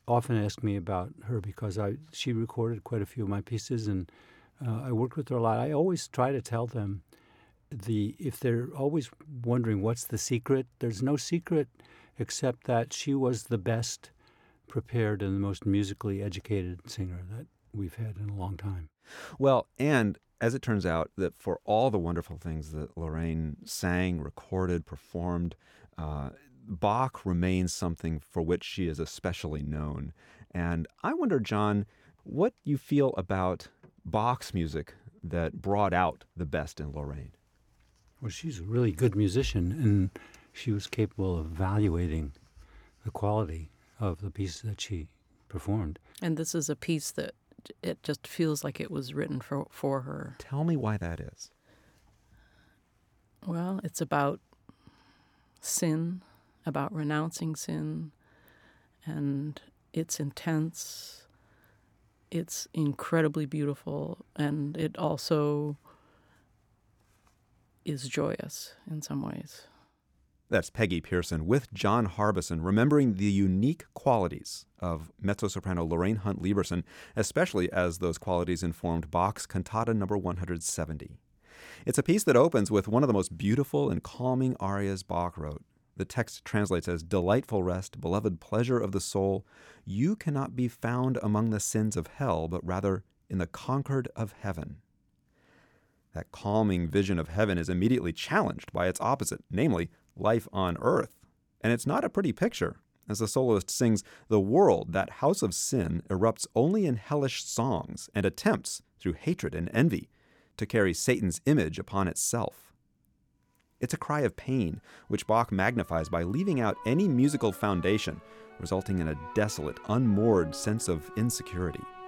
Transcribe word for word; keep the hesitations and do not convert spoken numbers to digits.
often ask me about her because I she recorded quite a few of my pieces, and uh, I worked with her a lot. I always try to tell them the if they're always wondering what's the secret, there's no secret except that she was the best prepared and the most musically educated singer that we've had in a long time. Well, and as it turns out, that for all the wonderful things that Lorraine sang, recorded, performed, uh, Bach remains something for which she is especially known. And I wonder, John, what you feel about Bach's music that brought out the best in Lorraine. Well, she's a really good musician, and she was capable of evaluating the quality of the pieces that she performed. And this is a piece that it just feels like it was written for, for her. Tell me why that is. Well, it's about sin, about renouncing sin, and it's intense. It's incredibly beautiful, and it also is joyous in some ways. That's Peggy Pearson with John Harbison, remembering the unique qualities of mezzo-soprano Lorraine Hunt Lieberson, especially as those qualities informed Bach's Cantata number one hundred seventy. It's a piece that opens with one of the most beautiful and calming arias Bach wrote. The text translates as, "Delightful rest, beloved pleasure of the soul, you cannot be found among the sins of hell, but rather in the concord of heaven." That calming vision of heaven is immediately challenged by its opposite, namely life on earth. And it's not a pretty picture. As the soloist sings, the world, that house of sin, erupts only in hellish songs and attempts, through hatred and envy, to carry Satan's image upon itself. It's a cry of pain, which Bach magnifies by leaving out any musical foundation, resulting in a desolate, unmoored sense of insecurity.